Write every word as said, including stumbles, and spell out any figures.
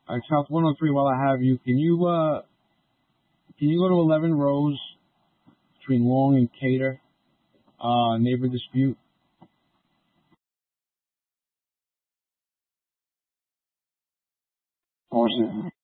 All right, South one oh three, while I have you, can you, uh, can you go to eleven rows between Long and Cater, uh, neighbor dispute? What was it?